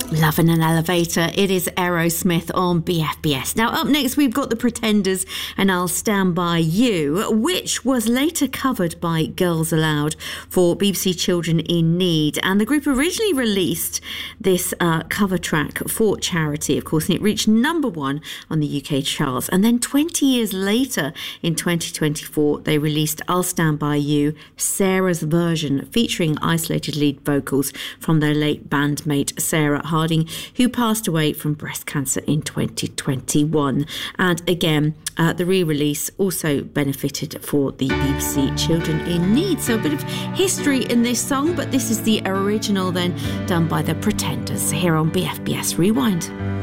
Love in an Elevator. It is Aerosmith on BFBS. Now, up next, we've got The Pretenders and I'll Stand By You, which was later covered by Girls Aloud for BBC Children in Need. And the group originally released this cover track for charity, of course, and it reached #1 on the UK charts. And then 20 years later, in 2024, they released I'll Stand By You, Sarah's version, featuring isolated lead vocals from their late bandmate Sarah Harding, who passed away from breast cancer in 2021. And again, the re-release also benefited for the BBC Children in Need. So a bit of history in this song, but this is the original then done by The Pretenders here on BFBS Rewind.